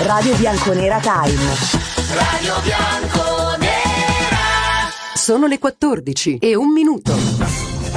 Radio Bianconera Time. Radio Bianconera. Sono le 14:01.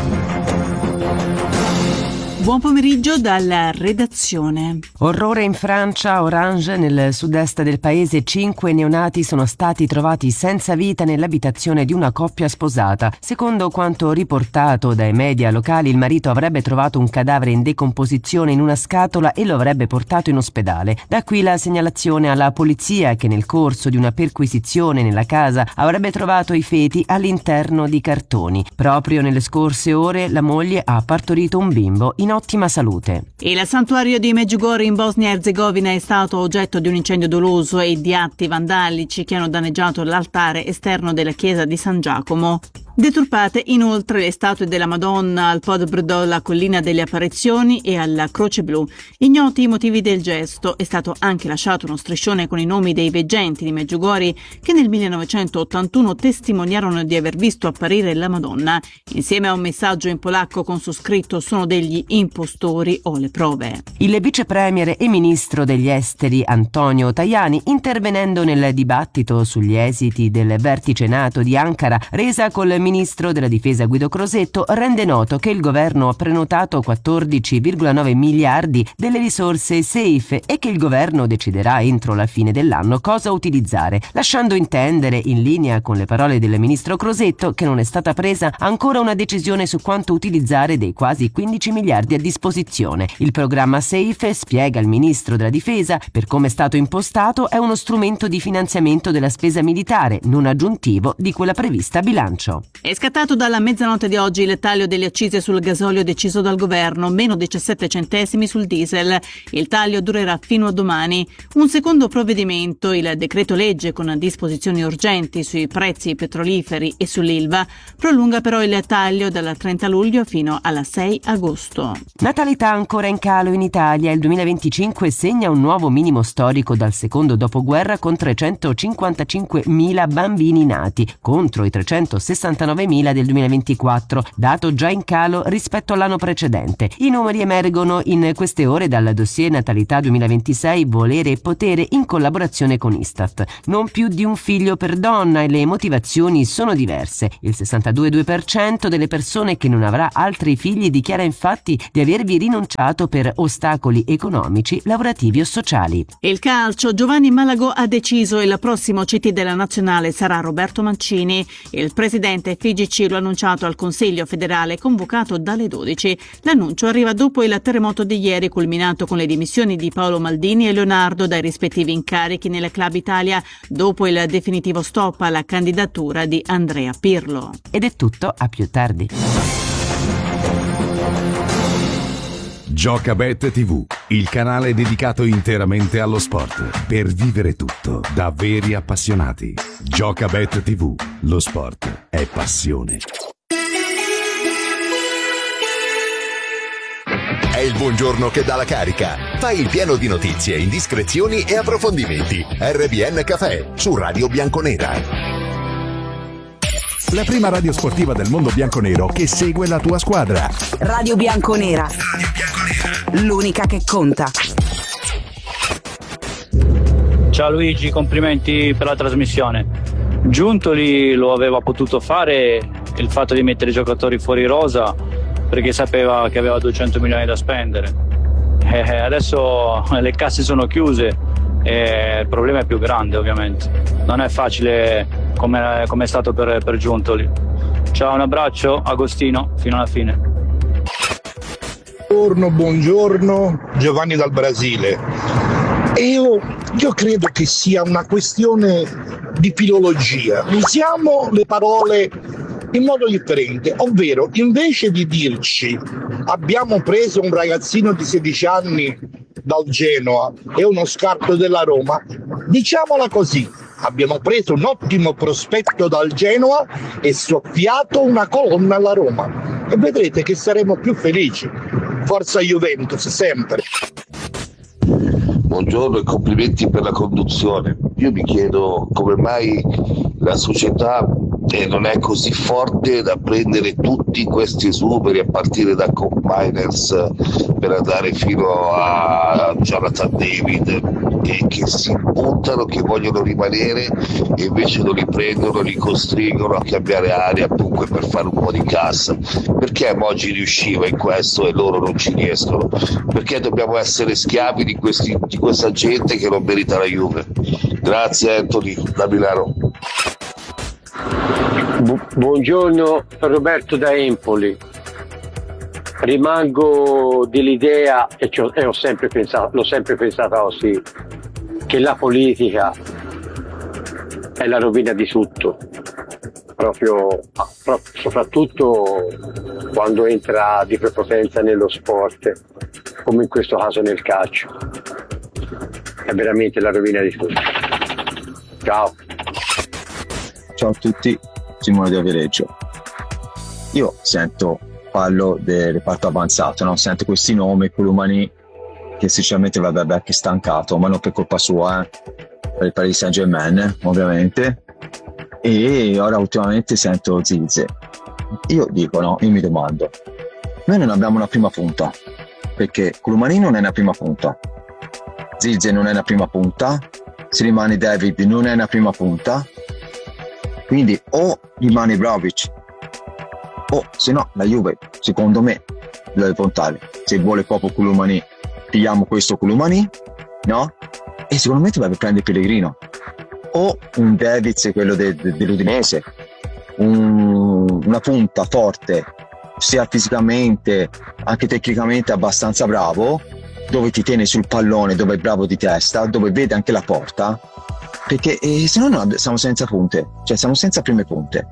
Buon pomeriggio dalla redazione. Orrore in Francia, Orange, nel sud-est del paese, 5 neonati sono stati trovati senza vita nell'abitazione di una coppia sposata. Secondo quanto riportato dai media locali, il marito avrebbe trovato un cadavere in decomposizione in una scatola e lo avrebbe portato in ospedale. Da qui la segnalazione alla polizia che nel corso di una perquisizione nella casa avrebbe trovato i feti all'interno di cartoni. Proprio nelle scorse ore la moglie ha partorito un bimbo in ottima salute. Il santuario di Medjugorje in Bosnia e Erzegovina è stato oggetto di un incendio doloso e di atti vandalici che hanno danneggiato l'altare esterno della chiesa di San Giacomo. Deturpate inoltre le statue della Madonna al Pod Brdo, alla Collina delle Apparizioni e alla Croce Blu. Ignoti i motivi del gesto, è stato anche lasciato uno striscione con i nomi dei veggenti di Medjugorje che nel 1981 testimoniarono di aver visto apparire la Madonna. Insieme a un messaggio in polacco con su scritto "sono degli impostori, ho le prove". Il vice premier e ministro degli esteri Antonio Tajani, intervenendo nel dibattito sugli esiti del vertice NATO di Ankara, resa col ministro della difesa Guido Crosetto, rende noto che il governo ha prenotato 14,9 miliardi delle risorse SAFE e che il governo deciderà entro la fine dell'anno cosa utilizzare, lasciando intendere, in linea con le parole del ministro Crosetto, che non è stata presa ancora una decisione su quanto utilizzare dei quasi 15 miliardi a disposizione. Il programma SAFE, spiega il ministro della difesa, per come è stato impostato è uno strumento di finanziamento della spesa militare, non aggiuntivo di quella prevista a bilancio. È scattato dalla mezzanotte di oggi il taglio delle accise sul gasolio deciso dal governo, meno 17 centesimi sul diesel. Il taglio durerà fino a domani. Un secondo provvedimento, il decreto legge con disposizioni urgenti sui prezzi petroliferi e sull'Ilva, prolunga però il taglio dal 30 luglio fino alla 6 agosto. Natalità ancora in calo in Italia. Il 2025 segna un nuovo minimo storico dal secondo dopoguerra con 355.000 bambini nati contro i 369.000 del 2024, dato già in calo rispetto all'anno precedente. I numeri emergono in queste ore dal dossier Natalità 2026 Volere e Potere in collaborazione con Istat. Non più di un figlio per donna e le motivazioni sono diverse. Il 62,2% delle persone che non avrà altri figli dichiara infatti di avervi rinunciato per ostacoli economici, lavorativi o sociali. Il calcio, Giovanni Malagò ha deciso il prossimo CT della nazionale sarà Roberto Mancini. Il presidente FIGC lo ha annunciato al Consiglio federale convocato dalle 12. L'annuncio arriva dopo il terremoto di ieri, culminato con le dimissioni di Paolo Maldini e Leonardo dai rispettivi incarichi nella Club Italia, dopo il definitivo stop alla candidatura di Andrea Pirlo. Ed è tutto, a più tardi. Giocabet TV, il canale dedicato interamente allo sport, per vivere tutto da veri appassionati. Giocabet TV, lo sport è passione. È il buongiorno che dà la carica. Fai il pieno di notizie, indiscrezioni e approfondimenti. RBN Café su Radio Bianconera. La prima radio sportiva del mondo bianconero che segue la tua squadra. Radio Bianconera. L'unica che conta. Ciao Luigi, complimenti per la trasmissione. Giuntoli lo aveva potuto fare, il fatto di mettere i giocatori fuori rosa, perché sapeva che aveva 200 milioni da spendere. Adesso le casse sono chiuse e il problema è più grande, ovviamente. Non è facile come è stato per Giuntoli. Ciao, un abbraccio, Agostino, fino alla fine. Buongiorno, Giovanni dal Brasile. Io credo che sia una questione di filologia. Usiamo le parole in modo differente, ovvero invece di dirci abbiamo preso un ragazzino di 16 anni dal Genoa e uno scarto della Roma, diciamola così: abbiamo preso un ottimo prospetto dal Genoa e soffiato una colonna alla Roma, e vedrete che saremo più felici. Forza Juventus sempre. Buongiorno e complimenti per la conduzione. Io mi chiedo come mai la società non è così forte da prendere tutti questi esuberi, a partire da Combiners per andare fino a Jonathan David, che si buttano, che vogliono rimanere e invece non li prendono, li costringono a cambiare aria comunque per fare un po' di cassa. Perché Moggi riusciva in questo e loro non ci riescono? Perché dobbiamo essere schiavi di questa gente che non merita la Juve? Grazie Anthony da Milano. Buongiorno, Roberto da Empoli. Rimango dell'idea e l'ho sempre pensata così, che la politica è la rovina di tutto, proprio soprattutto quando entra di prepotenza nello sport, come in questo caso nel calcio. È veramente la rovina di tutto. Ciao. Ciao a tutti, Simone di Viareggio. Io parlo del reparto avanzato, no? Sento questi nomi, Colomani, che sinceramente vabbè che è stancato, ma non per colpa sua, per il Paris Saint-Germain ovviamente, e ora ultimamente sento Zilze. Io mi domando, noi non abbiamo una prima punta, perché Colomani non è una prima punta, Zilze non è una prima punta, se rimane David non è una prima punta, quindi o rimane Vlahovic o se no la Juve secondo me deve puntare, se vuole proprio Colomani pigliamo questo Colomani, no? E secondo me dovrebbe prendere Pellegrino o un Davids, quello dell'Udinese, una punta forte sia fisicamente anche tecnicamente abbastanza bravo, dove ti tiene sul pallone, dove è bravo di testa, dove vede anche la porta, perché se no siamo senza punte, cioè siamo senza prime punte.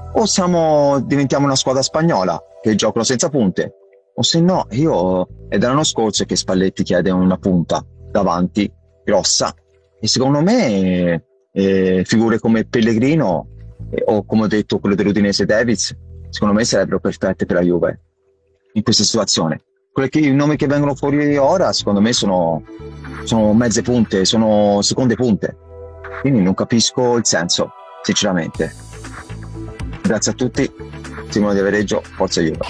O diventiamo una squadra spagnola che giocano senza punte, o se no è dall'anno scorso che Spalletti chiede una punta davanti grossa, e secondo me figure come Pellegrino o come ho detto quello dell'Udinese Davids secondo me sarebbero perfette per la Juve in questa situazione. I nomi che vengono fuori ora secondo me sono mezze punte, sono seconde punte, quindi non capisco il senso sinceramente. Grazie a tutti, Simone di Viareggio, forza Juve.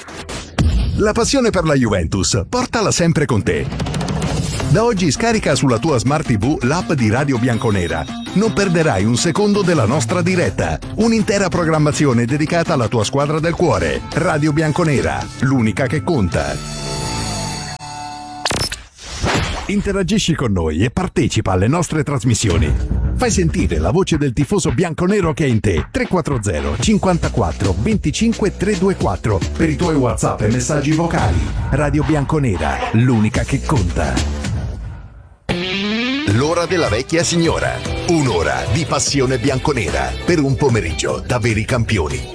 La passione per la Juventus, portala sempre con te. Da oggi scarica sulla tua Smart TV l'app di Radio Bianconera. Non perderai un secondo della nostra diretta. Un'intera programmazione dedicata alla tua squadra del cuore. Radio Bianconera, l'unica che conta. Interagisci con noi e partecipa alle nostre trasmissioni. Fai sentire la voce del tifoso bianconero che è in te. 340 54 25 324 per i tuoi WhatsApp e messaggi vocali. Radio Bianconera, l'unica che conta. L'ora della vecchia signora. Un'ora di passione bianconera per un pomeriggio da veri campioni.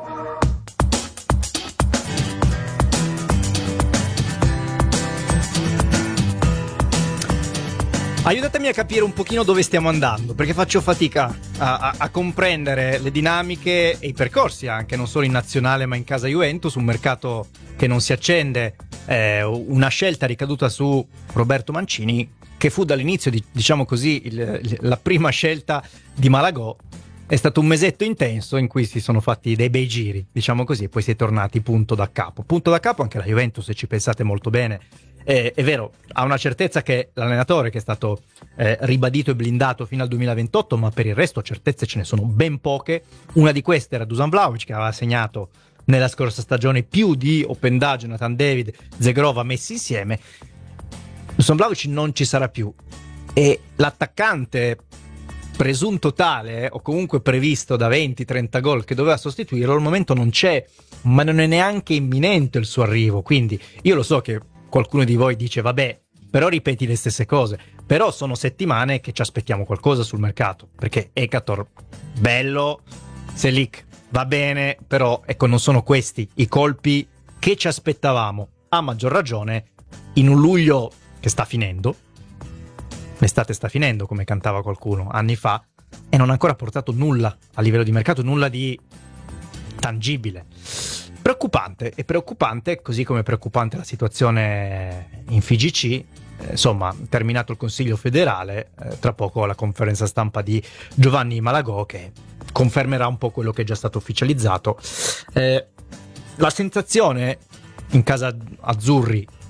Aiutatemi a capire un pochino dove stiamo andando, perché faccio fatica a comprendere le dinamiche e i percorsi anche, non solo in nazionale ma in casa Juventus, un mercato che non si accende, una scelta ricaduta su Roberto Mancini, che fu dall'inizio, diciamo così, la prima scelta di Malagò. È stato un mesetto intenso in cui si sono fatti dei bei giri, diciamo così, e poi si è tornati punto da capo. Punto da capo anche la Juventus, se ci pensate molto bene. È vero, ha una certezza che l'allenatore, che è stato ribadito e blindato fino al 2028, ma per il resto certezze ce ne sono ben poche. Una di queste era Dusan Vlahovic, che aveva segnato nella scorsa stagione più di Openda, Jonathan David, Zegrova messi insieme. Dusan Vlahovic non ci sarà più, e l'attaccante presunto tale, o comunque previsto da 20-30 gol, che doveva sostituirlo, al momento non c'è, ma non è neanche imminente il suo arrivo. Quindi io lo so che qualcuno di voi dice vabbè, però ripeti le stesse cose, però sono settimane che ci aspettiamo qualcosa sul mercato, perché Ekator bello, Selic va bene, però ecco, non sono questi i colpi che ci aspettavamo, a maggior ragione in un luglio che sta finendo, l'estate sta finendo, come cantava qualcuno anni fa, e non ha ancora portato nulla a livello di mercato, nulla di tangibile. Preoccupante, così come preoccupante la situazione in FIGC. Insomma, terminato il Consiglio federale, tra poco la conferenza stampa di Giovanni Malagò, che confermerà un po' quello che è già stato ufficializzato. La sensazione in casa azzurri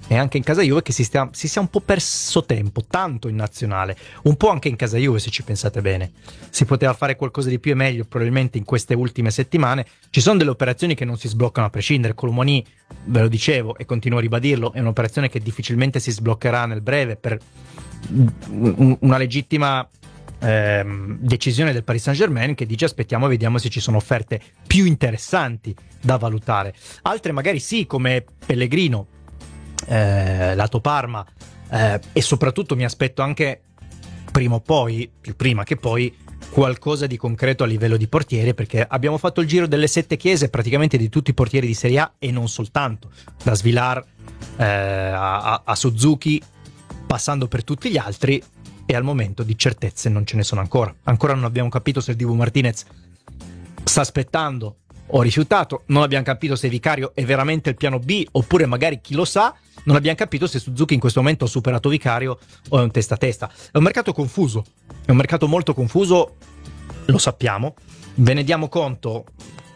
e anche in casa Juve che si sia un po' perso tempo, tanto in nazionale, un po' anche in casa Juve, se ci pensate bene. Si poteva fare qualcosa di più e meglio probabilmente in queste ultime settimane. Ci sono delle operazioni che non si sbloccano a prescindere. Colomoni, ve lo dicevo e continuo a ribadirlo, è un'operazione che difficilmente si sbloccherà nel breve per una legittima decisione del Paris Saint-Germain, che dice aspettiamo e vediamo se ci sono offerte più interessanti da valutare. Altre magari sì, come Pellegrino, lato Parma, e soprattutto mi aspetto anche prima o poi, più prima che poi, qualcosa di concreto a livello di portiere, perché abbiamo fatto il giro delle 7 chiese praticamente di tutti i portieri di Serie A e non soltanto, da Svilar a Suzuki, passando per tutti gli altri, e al momento di certezze non ce ne sono ancora non abbiamo capito se il Dibu Martinez sta aspettando o rifiutato, non abbiamo capito se Vicario è veramente il piano B, oppure magari chi lo sa, non abbiamo capito se Suzuki in questo momento ha superato Vicario o è un testa a testa. È un mercato confuso, è un mercato molto confuso, lo sappiamo, ve ne diamo conto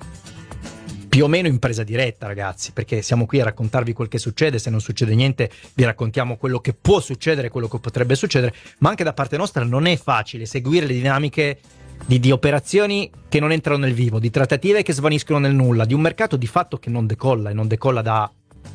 più o meno in presa diretta, ragazzi, perché siamo qui a raccontarvi quel che succede. Se non succede niente vi raccontiamo quello che può succedere, quello che potrebbe succedere, ma anche da parte nostra non è facile seguire le dinamiche di operazioni che non entrano nel vivo, di trattative che svaniscono nel nulla, di un mercato di fatto che non decolla, e non decolla da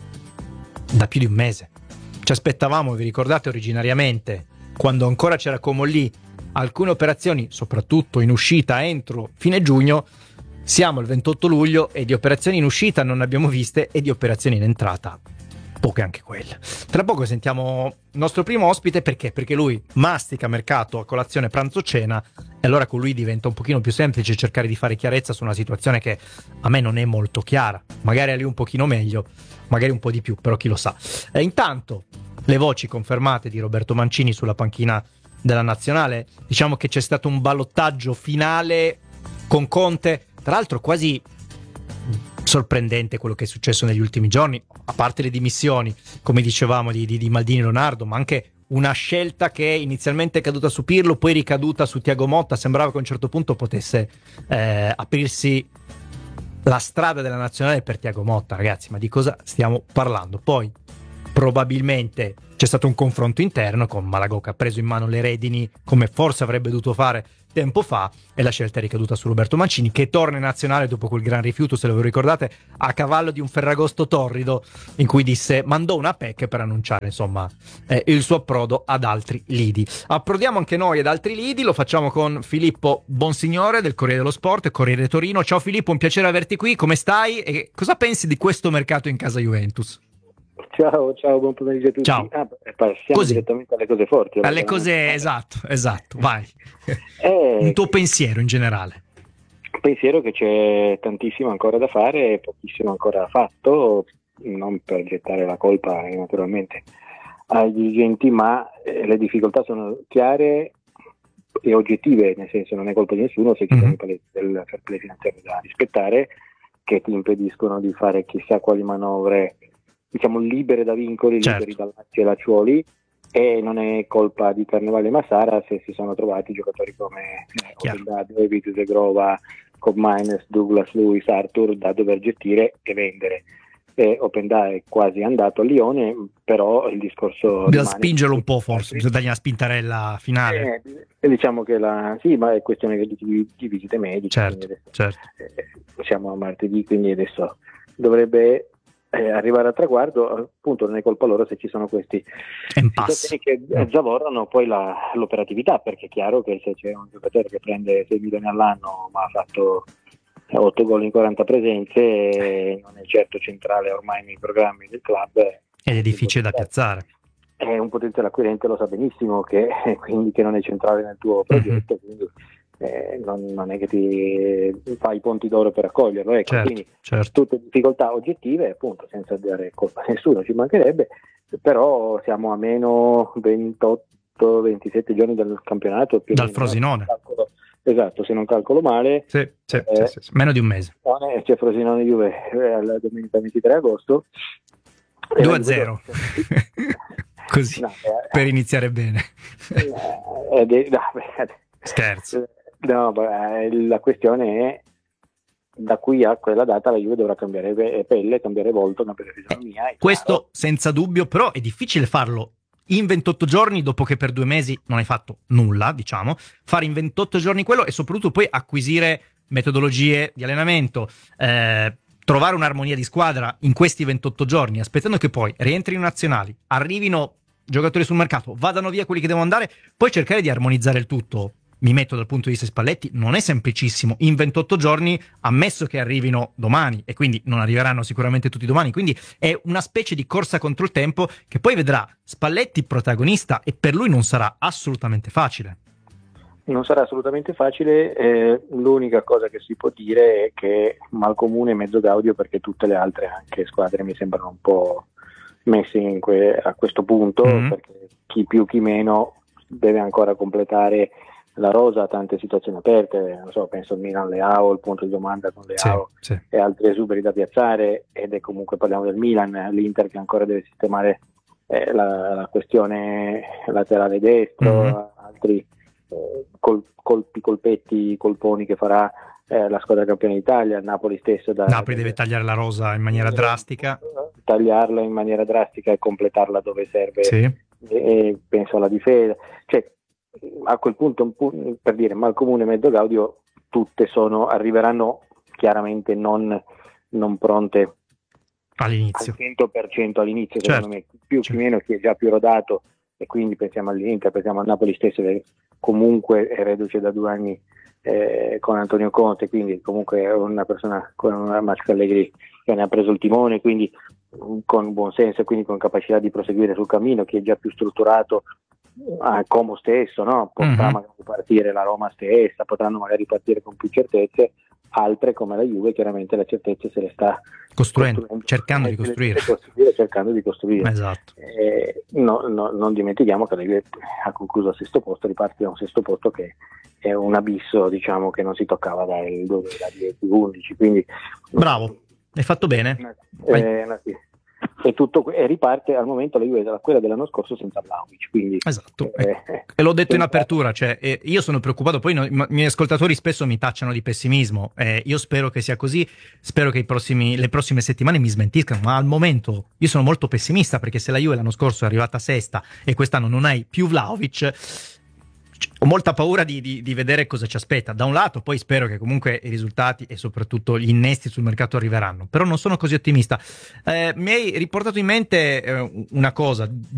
più di un mese. Ci aspettavamo, vi ricordate originariamente, quando ancora c'era Como lì, alcune operazioni, soprattutto in uscita entro fine giugno. Siamo il 28 luglio e di operazioni in uscita non ne abbiamo viste, e di operazioni in entrata poche anche quelle. Tra poco sentiamo il nostro primo ospite, perché lui mastica mercato a colazione, pranzo, cena, e allora con lui diventa un pochino più semplice cercare di fare chiarezza su una situazione che a me non è molto chiara. Magari a lui un pochino meglio, magari un po' di più, però chi lo sa. E intanto le voci confermate di Roberto Mancini sulla panchina della nazionale. Diciamo che c'è stato un ballottaggio finale con Conte, tra l'altro quasi sorprendente quello che è successo negli ultimi giorni, a parte le dimissioni, come dicevamo, di Maldini e Leonardo, ma anche una scelta che inizialmente è caduta su Pirlo, poi ricaduta su Thiago Motta. Sembrava che a un certo punto potesse aprirsi la strada della nazionale per Thiago Motta. Ragazzi, ma di cosa stiamo parlando? Poi probabilmente c'è stato un confronto interno con Malagò, che ha preso in mano le redini come forse avrebbe dovuto fare tempo fa, e la scelta è ricaduta su Roberto Mancini, che torna in nazionale dopo quel gran rifiuto, se lo ricordate, a cavallo di un Ferragosto torrido, in cui mandò una PEC per annunciare insomma il suo approdo ad altri lidi. Approdiamo anche noi ad altri lidi, lo facciamo con Filippo Bonsignore del Corriere dello Sport, Corriere Torino. Ciao Filippo, un piacere averti qui, come stai e cosa pensi di questo mercato in casa Juventus? Ciao, buon pomeriggio a tutti. Ciao. Passiamo direttamente alle cose forti. Alle cose, esatto, vai. Un tuo pensiero in generale. Pensiero che c'è tantissimo ancora da fare, pochissimo ancora fatto, non per gettare la colpa naturalmente ai dirigenti, ma le difficoltà sono chiare e oggettive, nel senso non è colpa di nessuno se ci sono i paletti del fair play finanziario da rispettare, che ti impediscono di fare chissà quali manovre, diciamo, libere da vincoli, liberi da lacci e lacciuoli, e non è colpa di Carnevale e Massara se si sono trovati giocatori come David De Grova, Cobb Mines, Douglas Lewis, Arthur da dover gestire e vendere. Openda è quasi andato a Lione, però il discorso bisogna spingerlo un po', forse bisogna dargli una spintarella finale. Diciamo che sì, ma è questione di visite mediche. Certo. Siamo a martedì, quindi adesso dovrebbe arrivare a traguardo. Appunto non è colpa loro se ci sono questi situazioni che zavorrano poi l'operatività, perché è chiaro che se c'è un giocatore che prende 6 milioni all'anno ma ha fatto 8 gol in 40 presenze, non è certo centrale ormai nei programmi del club ed è difficile da piazzare. È un potenziale acquirente, lo sa benissimo che non è centrale nel tuo progetto, quindi non è che ti fai i ponti d'oro per accoglierlo, quindi tutte difficoltà oggettive, appunto, senza dare colpa a nessuno, ci mancherebbe, però siamo a meno 28-27 giorni dal campionato, più dal Frosinone. Esatto, se non calcolo male. Sì. Meno di un mese. C'è Frosinone Juve la domenica 23 agosto. 2-0. Così, per iniziare bene. Scherzo. No, la questione è da qui a quella data la Juve dovrà cambiare pelle, cambiare volto, cambiare fisionomia. Questo senza dubbio, però è difficile farlo in 28 giorni dopo che per 2 mesi non hai fatto nulla, diciamo, fare in 28 giorni quello e soprattutto poi acquisire metodologie di allenamento, trovare un'armonia di squadra in questi 28 giorni, aspettando che poi rientrino nazionali, arrivino giocatori sul mercato, vadano via quelli che devono andare, poi cercare di armonizzare il tutto. Mi metto dal punto di vista di Spalletti, non è semplicissimo in 28 giorni, ammesso che arrivino domani, e quindi non arriveranno sicuramente tutti domani, quindi è una specie di corsa contro il tempo che poi vedrà Spalletti protagonista e per lui non sarà assolutamente facile. Non sarà assolutamente facile, l'unica cosa che si può dire è che Malcomune è mezzo gaudio, perché tutte le altre anche squadre mi sembrano un po' messe a questo punto, perché chi più chi meno deve ancora completare la rosa, tante situazioni aperte, non so, penso al Milan Leao, il punto di domanda con Leao e altri esuberi da piazzare, ed è comunque, parliamo del Milan, l'Inter che ancora deve sistemare la questione laterale destro, altri colponi che farà la squadra campione d'Italia, il Napoli stesso Napoli deve tagliare la rosa in maniera drastica, tagliarla in maniera drastica e completarla dove serve, e penso alla difesa, cioè a quel punto, per dire, Malcomune e mezzo gaudio tutte arriveranno chiaramente non pronte all'inizio, al 100% all'inizio, secondo me, più o meno chi è già più rodato, e quindi pensiamo all'Inter, pensiamo al Napoli stesso, che comunque è reduce da 2 anni con Antonio Conte, quindi comunque è una persona con una Max Allegri che ne ha preso il timone, quindi con buon senso e quindi con capacità di proseguire sul cammino. Chi è già più strutturato, Como stesso, no? Potrà magari partire la Roma stessa, potranno magari partire con più certezze. Altre come la Juve chiaramente la certezza se le sta costruendo, cercando di costruire. Esatto. Non dimentichiamo che la Juve ha concluso al 6° posto, riparte da un 6° posto che è un abisso, diciamo, che non si toccava dal 2010-11, quindi bravo, hai fatto bene. E riparte al momento la Juve, quella dell'anno scorso, senza Vlahovic, quindi esatto. E l'ho detto in apertura, cioè io sono preoccupato, poi i miei ascoltatori spesso mi tacciano di pessimismo, io spero che sia così, spero che le prossime settimane mi smentiscano, ma al momento io sono molto pessimista, perché se la Juve l'anno scorso è arrivata sesta e quest'anno non hai più Vlahovic, ho molta paura di vedere cosa ci aspetta. Da un lato poi spero che comunque i risultati e soprattutto gli innesti sul mercato arriveranno, però non sono così ottimista. Mi hai riportato in mente una cosa.